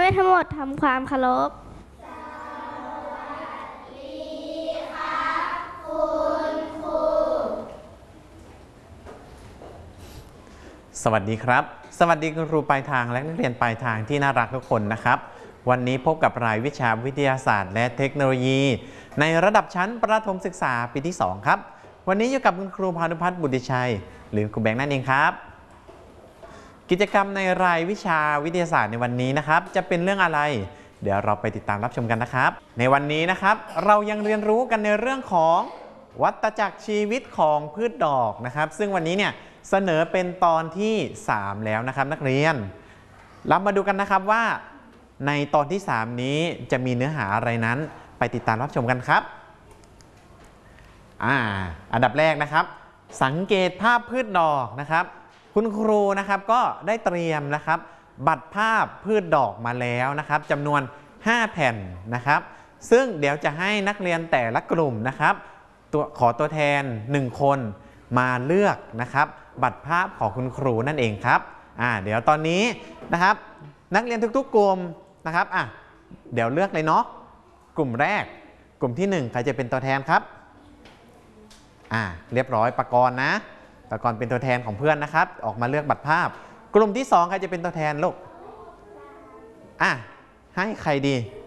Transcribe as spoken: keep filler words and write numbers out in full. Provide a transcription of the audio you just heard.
วยทั้งหมดทำความเคารพสวัสดีครับสวัสดีคุณครูปลายทางและนักเรียนปลายทางที่น่ารักทุกคนนะครับวันนี้พบกับรายวิชาวิทยาศาสตร์และเทคโนโลยีในระดับชั้นประถมศึกษาปีที่สองครับวันนี้อยู่กับคุณครูพานุพัฒน์บุตรชัยหรือครูแบงค์นั่นเองครับกิจกรรมในรายวิชาวิทยาศาสตร์ในวันนี้นะครับจะเป็นเรื่องอะไรเดี๋ยวเราไปติดตามรับชมกันนะครับในวันนี้นะครับเรายังเรียนรู้กันในเรื่องของวัฏจักรชีวิตของพืชดอกนะครับซึ่งวันนี้เนี่ยเสนอเป็นตอนที่สามแล้วนะครับนักเรียนเรามาดูกันนะครับว่าในตอนที่สามนี้จะมีเนื้อหาอะไรนั้นไปติดตามรับชมกันครับอ่าอันดับแรกนะครับสังเกตภาพพืชดอกนะครับคุณครูนะครับก็ได้เตรียมนะครับบัตรภาพพืชดอกมาแล้วนะครับจำนวนห้าแผ่นนะครับซึ่งเดี๋ยวจะให้นักเรียนแต่ละกลุ่มนะครับตัวขอตัวแทนหนึ่งคนมาเลือกนะครับบัตรภาพของคุณครูนั่นเองครับอ่าเดี๋ยวตอนนี้นะครับนักเรียนทุกๆกลุ่มนะครับอ่ะเดี๋ยวเลือกเลยเนาะกลุ่มแรกกลุ่มที่หนึ่งใครจะเป็นตัวแทนครับอ่าเรียบร้อยปกรณ์นะปกรณ์เป็นตัวแทนของเพื่อนนะครับออกมาเลือกบัตรภาพกลุ่มที่สองใครจะเป็นตัวแทนลูกอ่ะให้ใครดี